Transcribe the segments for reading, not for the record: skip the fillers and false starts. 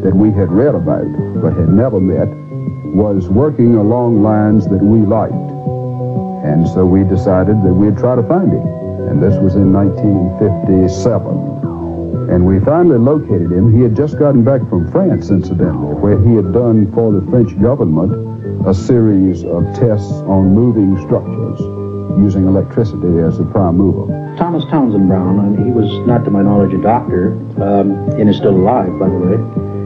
that we had read about but had never met was working along lines that we liked. And so we decided that we'd try to find him. And this was in 1957. And we finally located him. He had just gotten back from France, incidentally, where he had done for the French government a series of tests on moving structures using electricity as the prime mover. Thomas Townsend Brown, and he was not to my knowledge a doctor, and is still alive, by the way,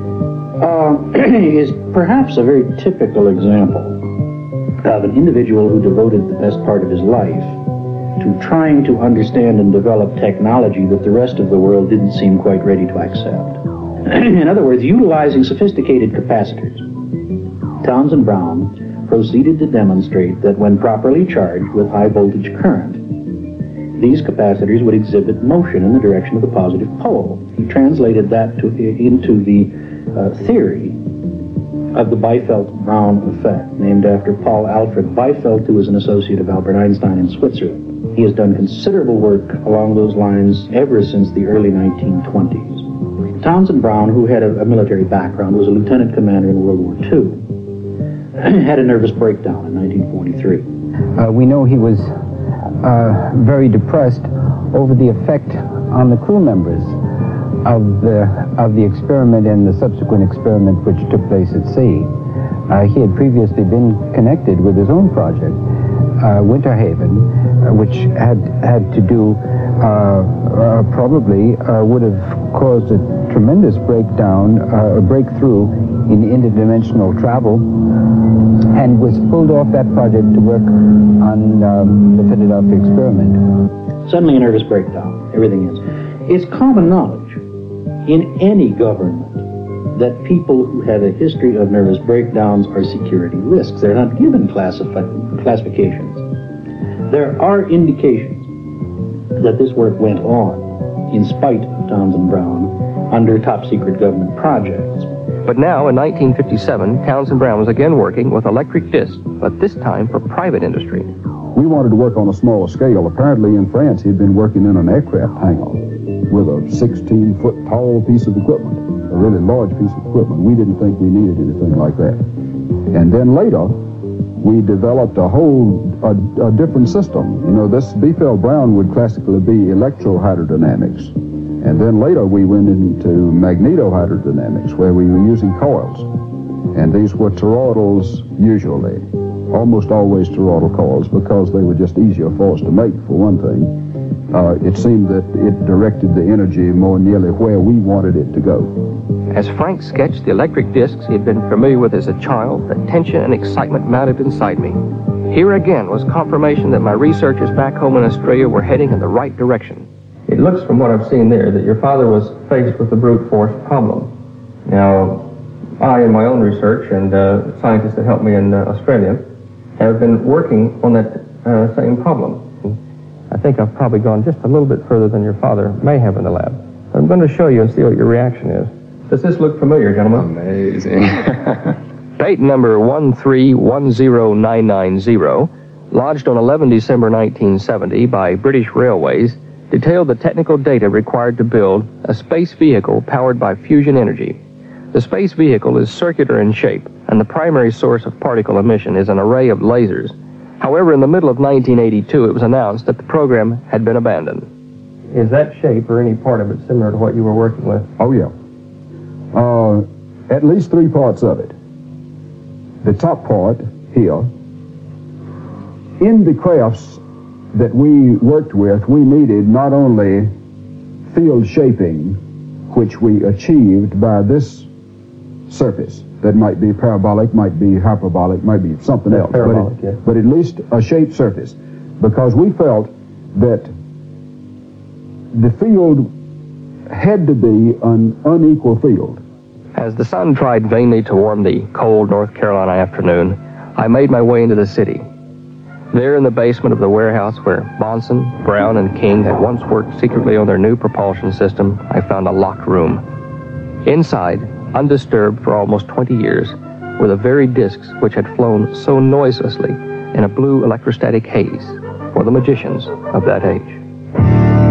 is perhaps a very typical example of an individual who devoted the best part of his life to trying to understand and develop technology that the rest of the world didn't seem quite ready to accept. In other words, utilizing sophisticated capacitors, Townsend Brown proceeded to demonstrate that when properly charged with high voltage current, these capacitors would exhibit motion in the direction of the positive pole. He translated that into the theory of the Biefeld-Brown effect, named after Paul Alfred Biefeld, who was an associate of Albert Einstein in Switzerland. He has done considerable work along those lines ever since the early 1920s. Townsend Brown, who had a military background, was a lieutenant commander in World War II, had a nervous breakdown in 1943. We know he was very depressed over the effect on the crew members of the experiment and the subsequent experiment which took place at sea. He had previously been connected with his own project, Winter Haven, which had to do, probably would have caused a tremendous breakdown, a breakthrough in interdimensional travel, and was pulled off that project to work on the Philadelphia experiment. Suddenly a nervous breakdown, everything is. It's common knowledge in any government that people who have a history of nervous breakdowns are security risks. They're not given classifications. There are indications that this work went on in spite of Townsend Brown under top secret government projects. But now, in 1957, Townsend Brown was again working with electric discs, but this time for private industry. We wanted to work on a smaller scale. Apparently in France he'd been working in an aircraft hangar with a 16-foot tall piece of equipment, a really large piece of equipment. We didn't think we needed anything like that. And then later, we developed a different system. You know, this Biefeld-Brown would classically be electrohydrodynamics. And then later we went into magnetohydrodynamics, where we were using coils. And these were toroidals usually, almost always toroidal coils, because they were just easier for us to make, for one thing. It seemed that it directed the energy more nearly where we wanted it to go. As Frank sketched the electric discs he had been familiar with as a child, the tension and excitement mounted inside me. Here again was confirmation that my researchers back home in Australia were heading in the right direction. It looks from what I've seen there that your father was faced with the brute force problem. Now, I, in my own research, and scientists that helped me in Australia, have been working on that same problem. I think I've probably gone just a little bit further than your father may have in the lab. I'm going to show you and see what your reaction is. Does this look familiar, gentlemen? Amazing. Date number 1310990, lodged on 11 December 1970 by British Railways, detailed the technical data required to build a space vehicle powered by fusion energy. The space vehicle is circular in shape, and the primary source of particle emission is an array of lasers. However, in the middle of 1982, it was announced that the program had been abandoned. Is that shape or any part of it similar to what you were working with? Oh, yeah. At least 3 parts of it. The top part here, in the crafts that we worked with, we needed not only field shaping, which we achieved by this surface that might be parabolic, might be hyperbolic, might be something else, but at least a shaped surface, because we felt that the field had to be an unequal field. As the sun tried vainly to warm the cold North Carolina afternoon, I made my way into the city. There in the basement of the warehouse where Bonson, Brown, and King had once worked secretly on their new propulsion system, I found a locked room. Inside, undisturbed for almost 20 years, were the very discs which had flown so noiselessly in a blue electrostatic haze for the magicians of that age.